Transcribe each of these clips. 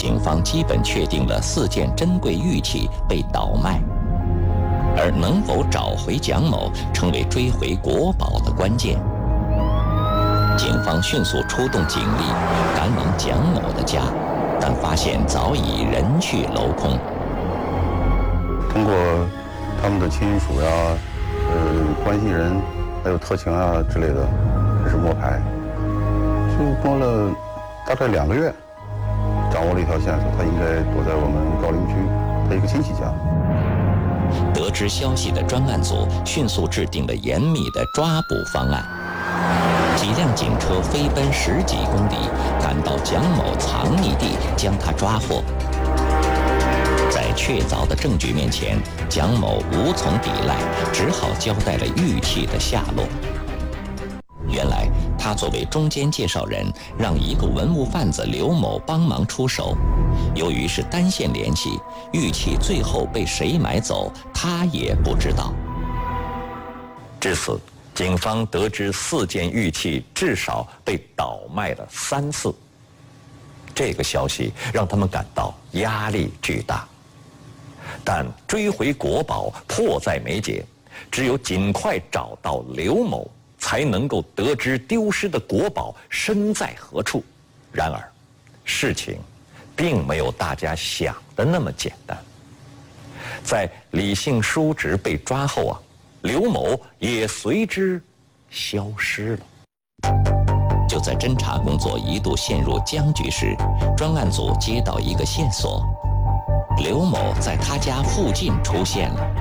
警方基本确定了4件珍贵玉器被倒卖，而能否找回蒋某，成为追回国宝的关键。警方迅速出动警力，赶往蒋某的家，但发现早已人去楼空。 通过他们的亲属呀、关系人，还有特情啊之类的，开始摸排，就摸了大概2个月，掌握了一条线索，他应该躲在我们高陵区他一个亲戚家。 得知消息的专案组迅速制定了严密的抓捕方案，几辆警车飞奔10几公里，赶到蒋某藏匿地，将他抓获。在确凿的证据面前，蒋某无从抵赖，只好交代了玉器的下落。原来他作为中间介绍人，让一个文物贩子刘某帮忙出手。由于是单线联系，玉器最后被谁买走，他也不知道。至此，警方得知4件玉器至少被倒卖了3次。这个消息让他们感到压力巨大。但追回国宝迫在眉睫，只有尽快找到刘某，才能够得知丢失的国宝身在何处。然而，事情并没有大家想的那么简单。在李姓叔侄被抓后刘某也随之消失了。就在侦查工作一度陷入僵局时，专案组接到一个线索，刘某在他家附近出现了。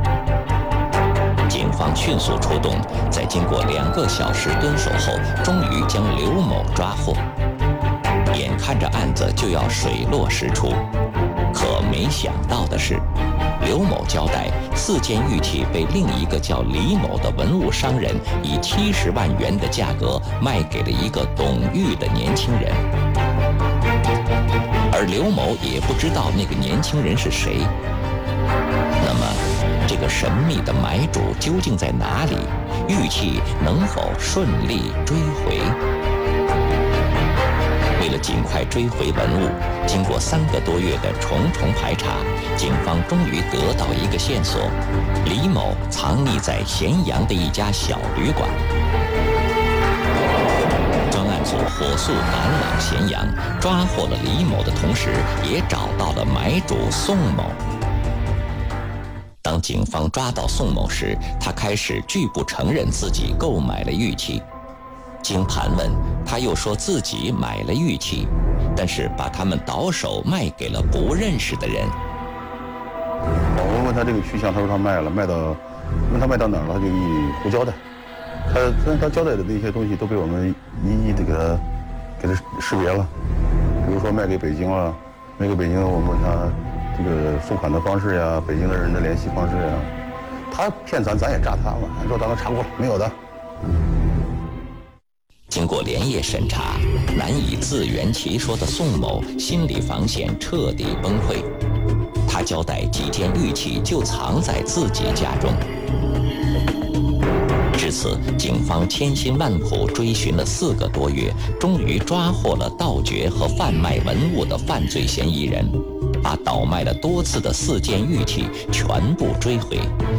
警方迅速出动，在经过2个小时蹲守后，终于将刘某抓获。眼看着案子就要水落石出，可没想到的是，刘某交代4件玉器被另一个叫李某的文物商人以70万元的价格卖给了一个懂玉的年轻人，而刘某也不知道那个年轻人是谁。那么，这个神秘的买主究竟在哪里？玉器能否顺利追回？为了尽快追回文物，经过3个多月的重重排查，警方终于得到一个线索：李某藏匿在咸阳的一家小旅馆。专案组火速赶往咸阳，抓获了李某的同时，也找到了买主宋某。当警方抓到宋某时，他开始拒不承认自己购买了玉器。经盘问，他又说自己买了玉器，但是把他们倒手卖给了不认识的人。 我问他这个去向，他说他卖了，问他卖到哪儿了，他就不交代。他交代的那些东西都被我们一一的给他识别了。比如说卖给北京了，卖给北京，我们问他这个付款的方式呀，北京的人的联系方式呀，他骗咱也诈他嘛。按照咱们查过了，没有的。 经过连夜审查，难以自圆其说的宋某心理防线彻底崩溃。他交代几件玉器就藏在自己家中。至此，警方千辛万苦追寻了4个多月，终于抓获了盗掘和贩卖文物的犯罪嫌疑人，把倒卖了多次的4件玉器全部追回。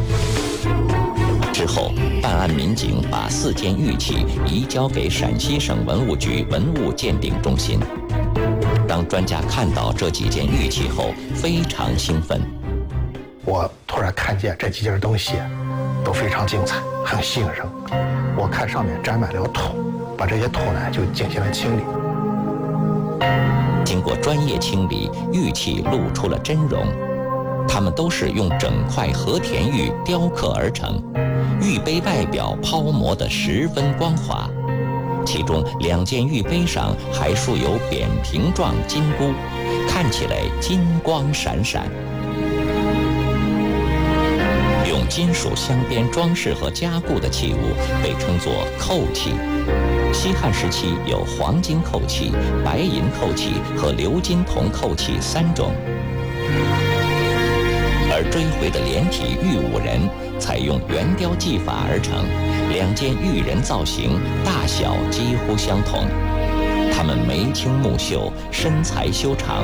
之后，办案民警把4件玉器移交给陕西省文物局文物鉴定中心。当专家看到这几件玉器后，非常兴奋。 我突然看见这几件东西都非常精彩，很吸引人。我看上面沾满了土，把这些土呢就进行了清理。 经过专业清理，玉器露出了真容。它们都是用整块和田玉雕刻而成，玉杯外表抛磨得十分光滑，其中2件玉杯上还竖有扁平状金箍，看起来金光闪闪。用金属镶边装饰和加固的器物被称作扣器。西汉时期有黄金扣器、白银扣器和鎏金铜扣器3种。而追回的连体玉五人采用圆雕技法而成，2件玉人造型大小几乎相同，他们眉清目秀，身材修长，